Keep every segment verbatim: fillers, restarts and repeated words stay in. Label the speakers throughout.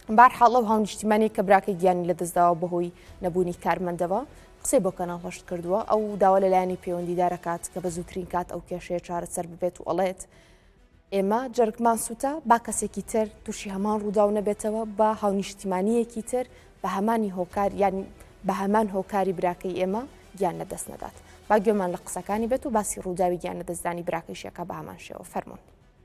Speaker 1: بەرحاڵ ئەو هاونیشتیمانی کە براکەی گیانی لەدەستداوە بەهۆی نەبوونی کارمەندەوە قسەی بۆ کەناڵ هەشت کردووە ئەو داوا لەلایەنی پەیوەندیدار دەکات کە بە زووترین کات ئەو کێشەیە چارەسەر ببێت و ئەڵێت ئێمە جەرگمان سوتە با کەسێکی تر تووشی هەمان ڕوودا نەبێتەوە بە هاونیشتیمانیەکی تر بە هەمانی هۆکار یان بە هەمان هۆکاری براکەی ئێمە گیان لەدەست نەدات. با گوێمان لە قسەکانی بێت و باسی ڕووداوی گیان لەدەستدانی براکەیشەکە بە هەمان شێوە فەرموون.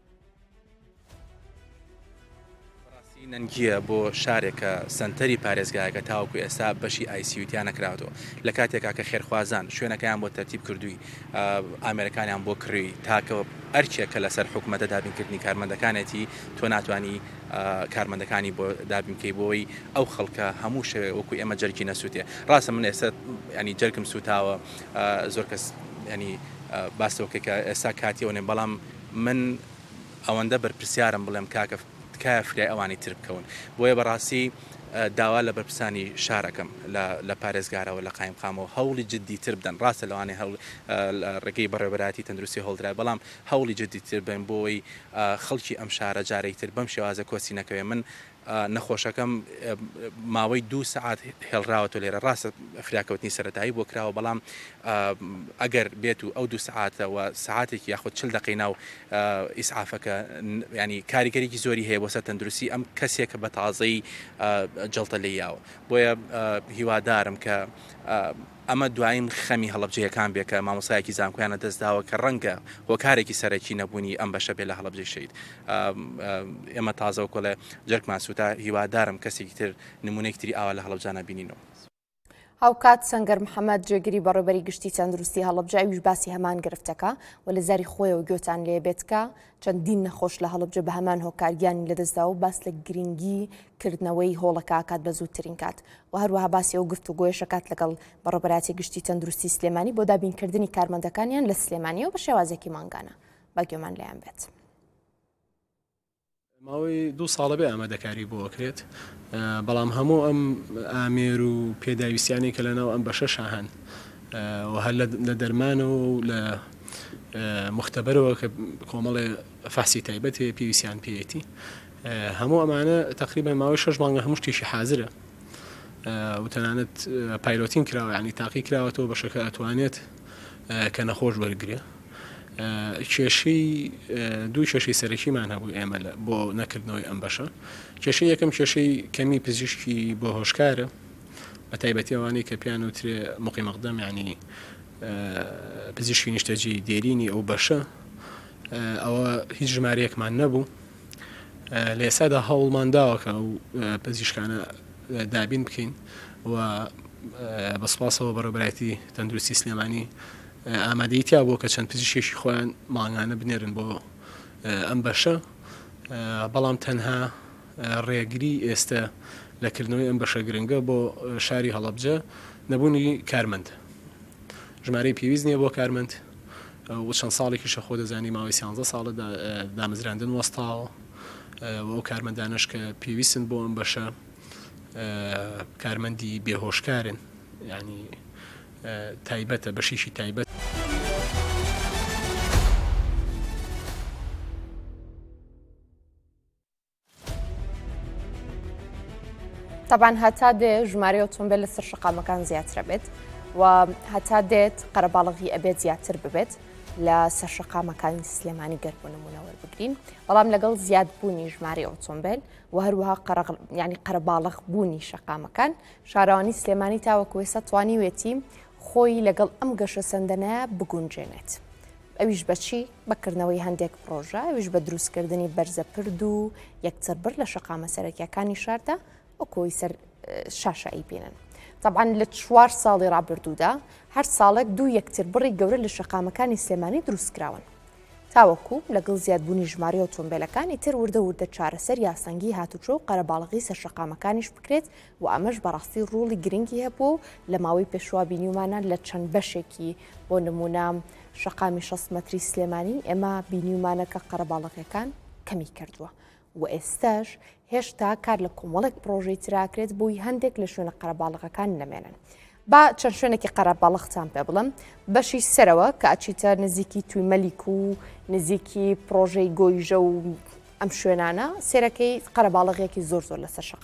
Speaker 2: نەنگیە بۆ شارێکە سنتەری پارێزگایەکە تاوەکو ئێستا بەشی ئایسیوتیان نەکراوەوە لە کاتێکا کە خێرخوازان شوێنەکەیان بۆ تەرتیب کردووی ئامریکانیان بۆ کڕی تاکەوە ئەرچێکە لەسەر حکوومەتە دابینکردنی کارمەندەکانێتی تۆ ناتوانی کارمەندەکانی بۆ دابینکەی بۆی ئەو خەڵکە هەموو شوێ وەکو ئێمە جەرگی نەسووتێ. ڕاستە من ئێستا ینی جەرگم سوتاوە زۆر کەس ینی باسەوەکە ئێستا کاتیەوەێ بەڵام من ئەوەندە بەرپرسیارم بڵێم کاکە تکایە فرای ئەوانی تر بکەون بۆیە بەڕاستی داوا لە بەرپرسانی شارەکەم لە پارێزگارەوە لە قایمقامەوە هەوڵی جددی تر بدەن. ڕاستە لەوانێ ڕێگەی بەڕێوەبەراتی تەندروستی هەڵدرای بەڵام هەوڵی جددی تر بن بۆی خەڵکی ئەم شارە جارێک تر بەم شێوازە کۆچی نەکەوێ. من نەخۆشەکەم ماوەی دوو سعات هێڵراوەوە لێرە ڕاستە فراکەوتنی سەرەتایی بۆ کراوە بەڵام ئەگەر بێت و ئەو دوو سعاتەوە سعاتێکی یاخود چل دقی ناو ئیسعافەکە ینی کاریگەرێکی زۆری هەیە بۆ سەر تەندروستی ئەم کەسێکە بە تازەی جەڵتە لێیاوە. بۆیە هیوادارم کە ئەمە دوایین خەمی هەڵەبجەیەکان بێت کە مامۆسایەکی زانکۆیانە دەستداوە کە ڕەنگە هۆکارێکی سەرەکی نەبوونی ئەم بەشە بێت لە هەڵەبجەی شەید. ئێمە تازەوە کۆڵێ جەرگمان سوتا هیوادارم کەسێکی تر نمونەیەکی تری ئاوا لە هەڵەبجانە بینینەوە.
Speaker 1: هاوکات سەنگەر محەممەد جێگیری بەڕێبەری گشتی تەندروستی هەڵەبجە ویش باسی هەمان گرفتەکە و لە زاری خۆیەوە گوێتان لێ بێتکە چەندین نەخۆش لە هەڵەبجە بە هەمان هۆکارگیانی لەدەستدا و باس لە گرنگی کردنەوەی هۆڵەکە کات بە زووترین کات و هەروەها باسی ئەو گفتوگۆیەشەکات لەگەڵ بەڕێبەراتی گشتی تەندروستی سلێمانی بۆ دابینکردنی کارمەندەکانیان لە سلێمانیەوە بە شێوازێکی ماگانە با گوێمان لێیان بێت.
Speaker 3: ماوەی دوو ساڵە بێ ئامادەکاری بۆ ئەکرێت بەڵام هەموو ئەم ئامێر و پێداویستیانی کە لەناو ئەم بەشە شاهان و هەر لە دەرمانەوە و لە مختبەرەوە کە کۆمەڵێ فاسی تایبەت هەیە پێویستیان پێێتی هەموو ئەمانە تقریبا ماوەی شەش مانگە هەموو شتێکی حازرە و تەنانەت پایلۆتین کراوە ینی تاقی کراوەتەوە بەشەکە ئەتوانێت کە نەخۆش وەرگرێ. کێشەی دوو کێشەی سەرەکیمان هەبوو ئێمە بۆ نەکردنەوەی ئەم بەشە. کێشەی یەکەم کێشەی کەمی پزیشکی بۆ هۆشکارە بە تایبەتی ئەوانەی کە پیان وترێ مقیم مەقدەم ینی پزیشکی نیشتەجی دێرینی ئەو بەشە ئەوە هیچ ژمارەیەکمان نەبوو. لە ئێستادا هەوڵمان داوەکە و پزیشکانە دابین بکەین و بەسپاسەوە بەڕێبەراتی تەندروستی سلێمانی ئامادەیتیا بۆ کە چەند پزیشکێکی خۆیان ماڵانە بنێرن بۆ ئەم بەشە بەڵام تەنها ڕێگری ئێستا لەکردنەوەی ئەم بەشە گرنگە بۆ شاری هەڵەبجە نەبوونی کارمەند. ژمارەی پێویست نییە بۆ کارمەند و چەند ساڵێکیشە خۆ دەزانی ماوەی سیانزە ساڵە دامەزراندن وەستاوە و ئەو کارمەندانش کە پێویستن بۆ ئەم بەشە کارمەندی بێهۆشکارن ینی تایبەتە بەشیشی تایبەت.
Speaker 1: طبعاً هەتا دێ ژمارە ئۆتۆمبیل لەسەر شەقامەکان زیاترە بێت و هەتا دێت قەرەباڵغی ئەبێت زیاتر ببێت لە سەر شەقامەکانی سلێمانی گەر بۆ نمونە وەربگرین بەڵام لەگەڵ زیادبوونی ژمارەی ئۆتۆمبیل و هەروەها ینی قەرەباڵغ بوونی شەقامەکان شارەوانی سلێمانی تاوەکو ئێستا توانیوێتی خۆی لەگەڵ ئەم گەشە سەندەنەیە بگونجێنێت. ئەویش بەچی بەکردنەوەی هەندێک پرۆژە ئەویش بە دروستکردنی بەرزە پرد و یەکچەربر لە شەقامە سەرەکیەکانی شاردا ئەوکۆی سەر شاشایی بینن. طبعاً لە چوار ساڵی ڕابردوودا هەر ساڵێک دوو یەکتر بڕی گەورە لە شەقامەکانی سلێمانی دروستکراون تاوەکو لەگەڵ زیادبوونی ژمارە ئۆتۆمبیلەکانی تر وردە وردە چارەسەر یاسەنگی هاتوچۆ و قەرەباڵغی سەر شەقامەکانیش بکرێت و ئەمەش بەڕاستی ڕووڵی گرنگی هەبوو لە ماوەی پێشوا بینیومانە لە چەند بەشێکی بۆ نمونە شەقامی شەست مەتری سلێمانی ئێمە بینیومانەکە قەرەباڵغەکان کەمی کردووە و ئێستاش هێشتا کار لە کۆمەڵێک پرۆژەی تراکرێت بۆی هەندێک لە شوێنە قەرەباڵغەکان نەمێنن. با چەند شوێنێکی قەرەباڵغتان پێ بڵم بەشی سەرەوە کە ئەچیتە نزیکی تویمەلیک و نزیکی پرۆژەی گۆیژە و ئەم شوێنانە سێرەکەی قەرەباڵغێکی زۆر زۆر لەسەر شەق